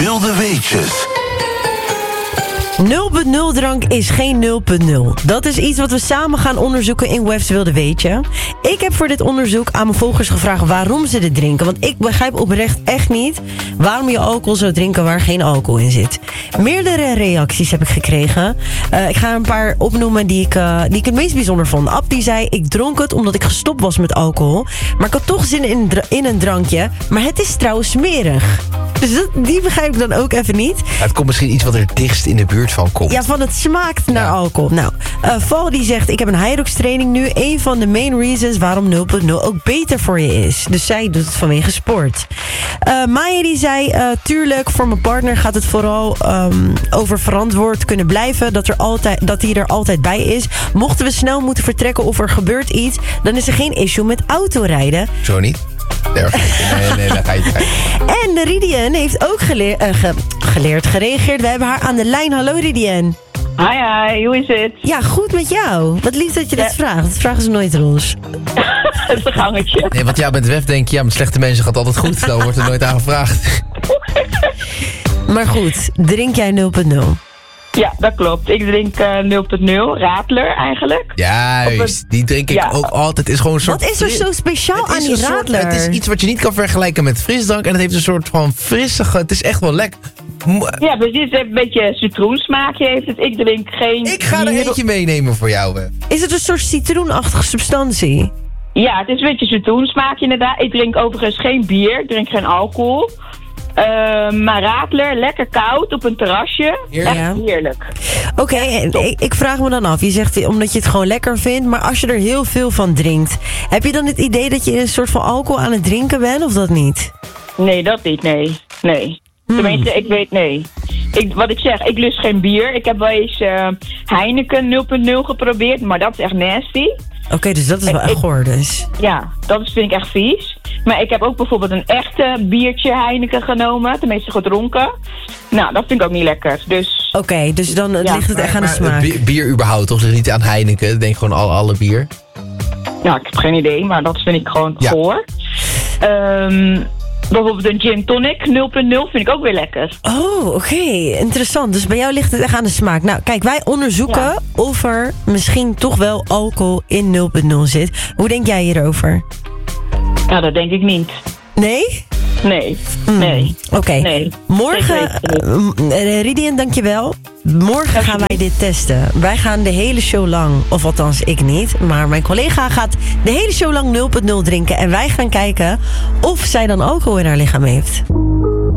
Wilde Weetjes. 0.0 drank is geen 0.0. Dat is iets wat we samen gaan onderzoeken in Wef's Wilde Weetje. Ik heb voor dit onderzoek aan mijn volgers gevraagd waarom ze dit drinken. Want ik begrijp oprecht echt niet waarom je alcohol zou drinken waar geen alcohol in zit. Meerdere reacties heb ik gekregen. Ik ga een paar opnoemen die ik het meest bijzonder vond. Ab die zei, ik dronk het omdat ik gestopt was met alcohol. Maar ik had toch zin in een drankje. Maar het is trouwens smerig. Dus die begrijp ik dan ook even niet. Het komt misschien iets wat er dichtst in de buurt van komt. Ja, van het smaakt naar alcohol. Nou, Val die zegt, ik heb een Hyrox training nu. Een van de main reasons waarom 0.0 ook beter voor je is. Dus zij doet het vanwege sport. Maya die zei, tuurlijk, voor mijn partner gaat het vooral over verantwoord kunnen blijven. Dat hij er altijd bij is. Mochten we snel moeten vertrekken of er gebeurt iets, dan is er geen issue met autorijden. Zo niet? Nee, daar ga je niet. En Ridian heeft ook gereageerd. We hebben haar aan de lijn. Hallo Ridian. Hi, hoe is het? Ja, goed met jou. Wat lief dat je dat vraagt. Dat vragen ze nooit Roos. Het is een gangetje. Nee, want met Wef denk je, met slechte mensen gaat altijd goed. Dan wordt er nooit aan gevraagd. Maar goed, drink jij 0.0? Ja, dat klopt. Ik drink 0.0, Radler eigenlijk. Juist, die drink ik ook altijd. Is gewoon een soort wat is er zo speciaal aan die Radler? Het is iets wat je niet kan vergelijken met frisdrank. En het heeft een soort van frissige... Het is echt wel lekker. Ja, precies. Het heeft een beetje citroensmaakje heeft het. Ik drink geen... Ik ga er eentje meenemen voor jou. Is het een soort citroenachtige substantie? Ja, het is een beetje citroensmaakje inderdaad. Ik drink overigens geen bier. Ik drink geen alcohol. Maar Radler, lekker koud op een terrasje. Echt heerlijk. Oké, ik vraag me dan af. Je zegt omdat je het gewoon lekker vindt. Maar als je er heel veel van drinkt, heb je dan het idee dat je een soort van alcohol aan het drinken bent of dat niet? Nee, dat niet. Nee. Tenminste, ik weet, nee. Wat ik zeg, ik lust geen bier. Ik heb wel eens Heineken 0.0 geprobeerd, maar dat is echt nasty. Oké, dus dat is wel echt goor dus. Ja, dat vind ik echt vies. Maar ik heb ook bijvoorbeeld een echte biertje Heineken genomen. Tenminste gedronken. Nou, dat vind ik ook niet lekker. Dus... Oké, dus dan ligt het echt aan de smaak. Bier überhaupt, toch? Niet aan Heineken. Ik denk gewoon alle bier. Ja, ik heb geen idee, maar dat vind ik gewoon goor. Bijvoorbeeld een gin tonic 0.0 vind ik ook weer lekker. Oh, oké. Interessant. Dus bij jou ligt het echt aan de smaak. Nou, kijk, wij onderzoeken of er misschien toch wel alcohol in 0.0 zit. Hoe denk jij hierover? Ja, dat denk ik niet. Nee? Nee. Oké. Nee. Morgen, Ridian, dankjewel. Morgen gaan wij dit testen. Wij gaan de hele show lang, of althans ik niet, maar mijn collega gaat de hele show lang 0.0 drinken. En wij gaan kijken of zij dan alcohol in haar lichaam heeft.